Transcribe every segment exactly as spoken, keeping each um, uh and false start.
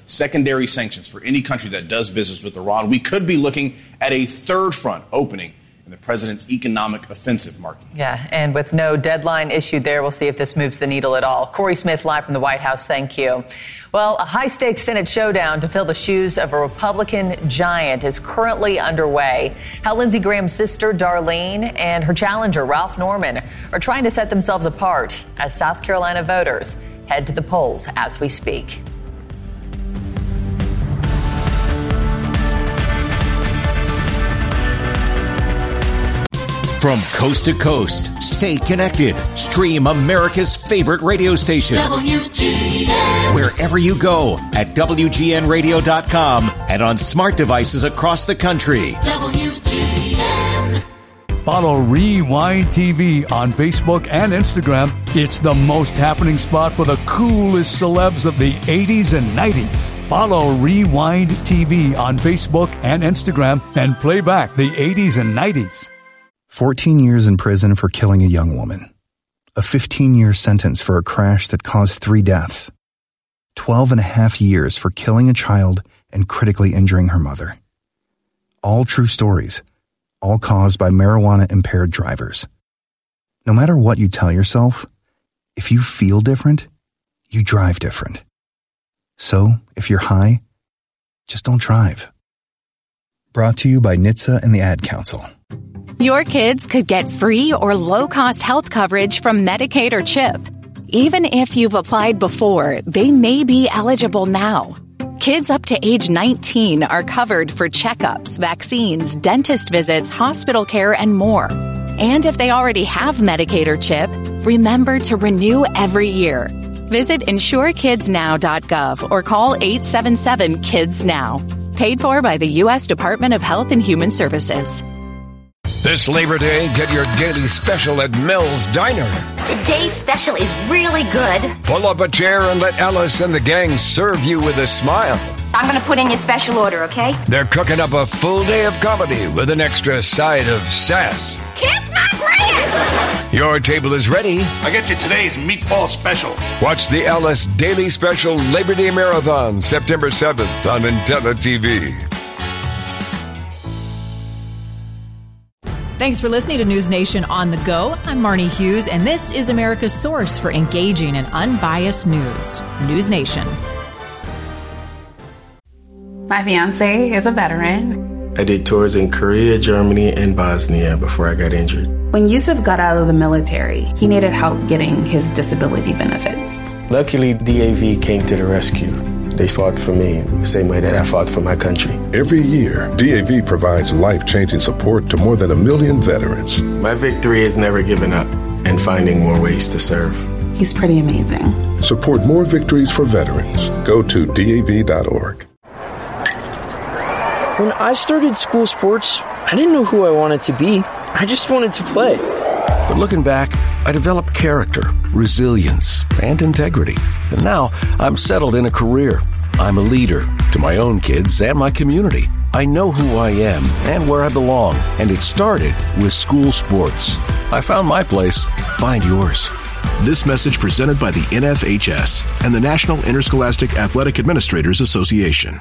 secondary sanctions for any country that does business with Iran, we could be looking at a third front opening in the president's economic offensive, Marky. Yeah, and with no deadline issued there, we'll see if this moves the needle at all. Corey Smith, live from the White House. Thank you. Well, a high-stakes Senate showdown to fill the shoes of a Republican giant is currently underway. How Lindsey Graham's sister, Darlene, and her challenger, Ralph Norman, are trying to set themselves apart as South Carolina voters head to the polls as we speak. From coast to coast, stay connected. Stream America's favorite radio station. W G N. Wherever you go at W G N radio dot com and on smart devices across the country. W G N. Follow Rewind T V on Facebook and Instagram. It's the most happening spot for the coolest celebs of the eighties and nineties. Follow Rewind T V on Facebook and Instagram and play back the eighties and nineties. fourteen years in prison for killing a young woman. A fifteen-year sentence for a crash that caused three deaths. twelve and a half years for killing a child and critically injuring her mother. All true stories, all caused by marijuana-impaired drivers. No matter what you tell yourself, if you feel different, you drive different. So, if you're high, just don't drive. Brought to you by N H T S A and the Ad Council. Your kids could get free or low-cost health coverage from Medicaid or CHIP. Even if you've applied before, they may be eligible now. Kids up to age nineteen are covered for checkups, vaccines, dentist visits, hospital care, and more. And if they already have Medicaid or CHIP, remember to renew every year. Visit insure kids now dot gov or call eight seven seven kids now. Paid for by the U S Department of Health and Human Services. This Labor Day, get your daily special at Mel's Diner. Today's special is really good. Pull up a chair and let Ellis and the gang serve you with a smile. I'm going to put in your special order, okay? They're cooking up a full day of comedy with an extra side of sass. Kiss my grits! Your table is ready. I get you today's meatball special. Watch the Ellis Daily Special Labor Day Marathon, September seventh on Intella T V. Thanks for listening to News Nation on the Go. I'm Marnie Hughes, and this is America's source for engaging and unbiased news. News Nation. My fiance is a veteran. I did tours in Korea, Germany, and Bosnia before I got injured. When Yusuf got out of the military, he needed help getting his disability benefits. Luckily, D A V came to the rescue. They fought for me the same way that I fought for my country. Every year, D A V provides life-changing support to more than a million veterans. My victory is never giving up and finding more ways to serve. He's pretty amazing. Support more victories for veterans. Go to D A V dot org. When I started school sports, I didn't know who I wanted to be. I just wanted to play. But looking back, I developed character, resilience, and integrity. And now I'm settled in a career. I'm a leader to my own kids and my community. I know who I am and where I belong. And it started with school sports. I found my place. Find yours. This message presented by the N F H S and the National Interscholastic Athletic Administrators Association.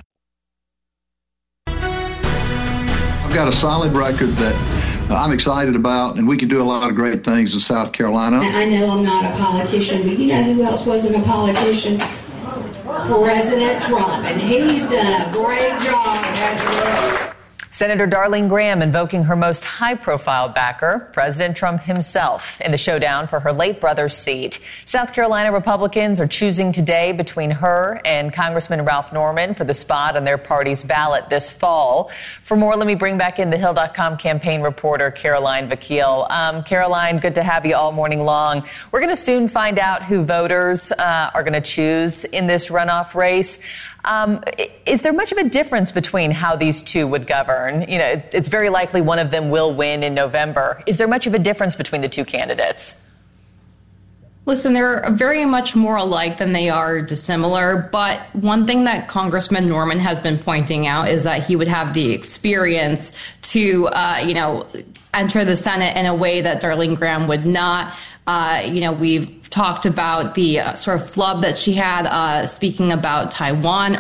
I've got a solid record that I'm excited about, and we can do a lot of great things in South Carolina. I know I'm not a politician, but you know who else wasn't a politician? President Trump, and he's done a great job, hasn't he? Senator Darlene Graham invoking her most high-profile backer, President Trump himself, in the showdown for her late brother's seat. South Carolina Republicans are choosing today between her and Congressman Ralph Norman for the spot on their party's ballot this fall. For more, let me bring back in the Hill dot com campaign reporter, Caroline Vakil. Um, Caroline, good to have you all morning long. We're going to soon find out who voters uh, are going to choose in this runoff race. Um, is there much of a difference between how these two would govern? You know, it's very likely one of them will win in November. Is there much of a difference between the two candidates? Listen, they're very much more alike than they are dissimilar. But one thing that Congressman Norman has been pointing out is that he would have the experience to, uh, you know, enter the Senate in a way that Darlene Graham would not. Uh, you know, we've talked about the uh, sort of flub that she had uh, speaking about Taiwan